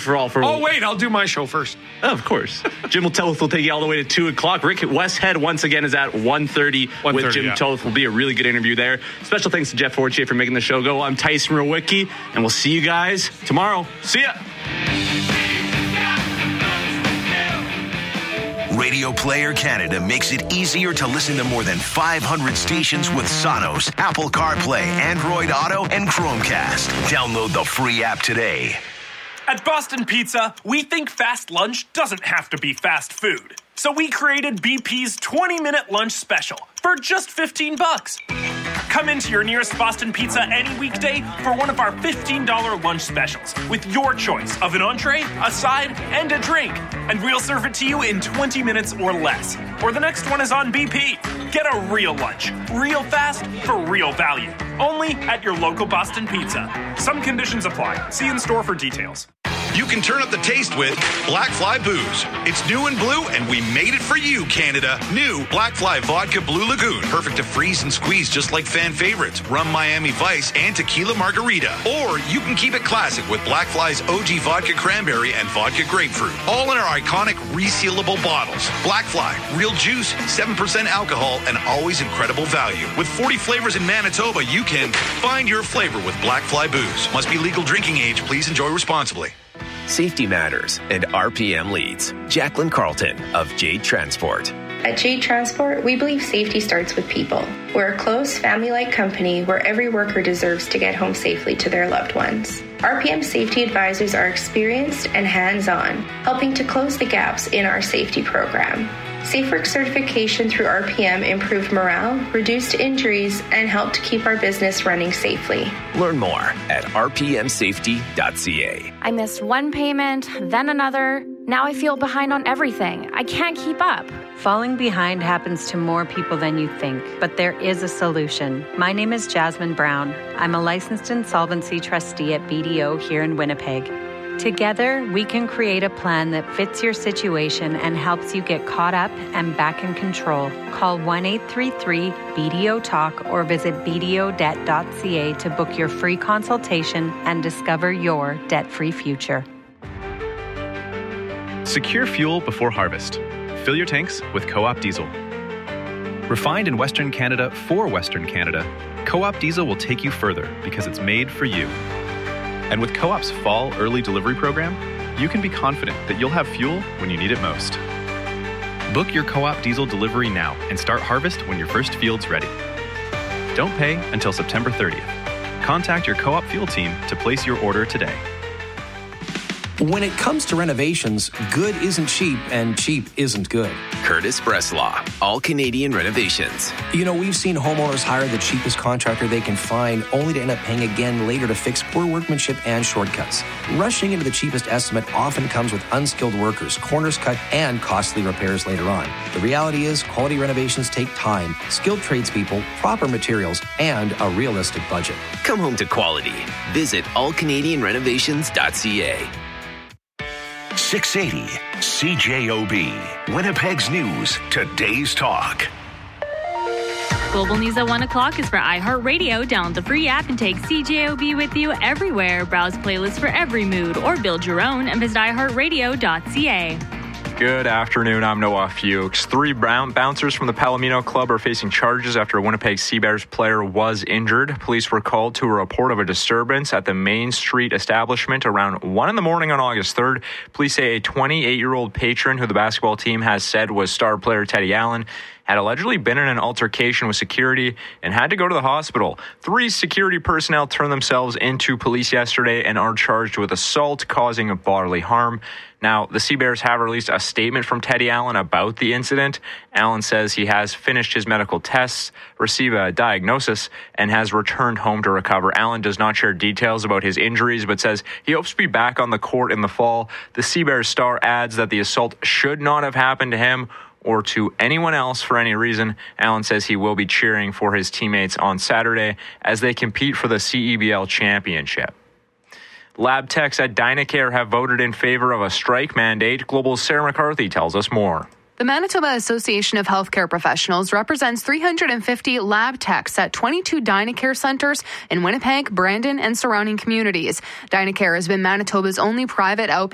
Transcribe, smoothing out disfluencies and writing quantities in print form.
Oh, wait, I'll do my show first. Oh, of course. Jim Toth will take you all the way to 2 o'clock. Rick Westhead, once again, is at 1:30 with Jim Toth. Will be a really good interview there. Special thanks to Jeff Fortier for making the show go. I'm Tyson Rowicki, and we'll see you guys tomorrow. See ya. Radio Player Canada makes it easier to listen to more than 500 stations with Sonos, Apple CarPlay, Android Auto, and Chromecast. Download the free app today. At Boston Pizza, we think fast lunch doesn't have to be fast food. So we created BP's 20-minute lunch special for just $15. Come into your nearest Boston Pizza any weekday for one of our $15 lunch specials with your choice of an entree, a side, and a drink. And we'll serve it to you in 20 minutes or less. Or the next one is on BP. Get a real lunch, real fast, for real value. Only at your local Boston Pizza. Some conditions apply. See in store for details. You can turn up the taste with Black Fly Booze. It's new and blue, and we made it for you, Canada. New Black Fly Vodka Blue Lagoon. Perfect to freeze and squeeze just like fan favorites, Rum Miami Vice, and Tequila Margarita. Or you can keep it classic with Black Fly's OG Vodka Cranberry and Vodka Grapefruit. All in our iconic resealable bottles. Black Fly, real juice, 7% alcohol, and always incredible value. With 40 flavors in Manitoba, you can find your flavor with Black Fly Booze. Must be legal drinking age. Please enjoy responsibly. Safety matters, and RPM leads. Jacqueline Carlton of Jade Transport. At Jade Transport, we believe safety starts with people. We're a close, family-like company where every worker deserves to get home safely to their loved ones. RPM safety advisors are experienced and hands-on, helping to close the gaps in our safety program. SafeWork certification through RPM improved morale, reduced injuries, and helped to keep our business running safely. Learn more at rpmsafety.ca. I missed one payment, then another. Now I feel behind on everything. I can't keep up. Falling behind happens to more people than you think, but there is a solution. My name is Jasmine Brown. I'm a licensed insolvency trustee at BDO here in Winnipeg. Together, we can create a plan that fits your situation and helps you get caught up and back in control. Call 1-833-BDO-TALK or visit bdodebt.ca to book your free consultation and discover your debt-free future. Secure fuel before harvest. Fill your tanks with Co-op Diesel. Refined in Western Canada for Western Canada, Co-op Diesel will take you further because it's made for you. And with Co-op's fall early delivery program, you can be confident that you'll have fuel when you need it most. Book your Co-op Diesel delivery now and start harvest when your first field's ready. Don't pay until September 30th. Contact your Co-op fuel team to place your order today. When it comes to renovations, good isn't cheap and cheap isn't good. Curtis Breslaw, All Canadian Renovations. You know, we've seen homeowners hire the cheapest contractor they can find only to end up paying again later to fix poor workmanship and shortcuts. Rushing into the cheapest estimate often comes with unskilled workers, corners cut, and costly repairs later on. The reality is quality renovations take time, skilled tradespeople, proper materials, and a realistic budget. Come home to quality. Visit allcanadianrenovations.ca. 680 CJOB, Winnipeg's News, Today's Talk. Global News at 1 o'clock is for iHeartRadio. Download the free app and take CJOB with you everywhere. Browse playlists for every mood or build your own and visit iHeartRadio.ca. Good afternoon. I'm Noah Fuchs. 3 bouncers from the Palomino Club are facing charges after a Winnipeg Seabears player was injured. Police were called to a report of a disturbance at the Main Street establishment around 1 in the morning on August 3rd. Police say a 28-year-old patron who the basketball team has said was star player Teddy Allen had allegedly been in an altercation with security and had to go to the hospital. 3 security personnel turned themselves into police yesterday and are charged with assault causing bodily harm. Now, the Seabears have released a statement from Teddy Allen about the incident. Allen says he has finished his medical tests, received a diagnosis, and has returned home to recover. Allen does not share details about his injuries, but says he hopes to be back on the court in the fall. The Seabears star adds that the assault should not have happened to him or to anyone else for any reason. Allen says he will be cheering for his teammates on Saturday as they compete for the CEBL championship. Lab techs at Dynacare have voted in favor of a strike mandate. Global's Sarah McCarthy tells us more. The Manitoba Association of Healthcare Professionals represents 350 lab techs at 22 Dynacare centers in Winnipeg, Brandon, and surrounding communities. Dynacare has been Manitoba's only private outpatient